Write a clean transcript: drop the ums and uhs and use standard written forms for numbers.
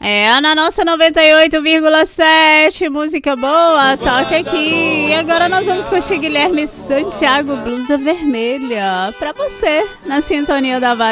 Na nossa 98,7, música boa, toca aqui. E agora nós vamos curtir Guilherme Santiago, Blusa Vermelha, pra você, na sintonia da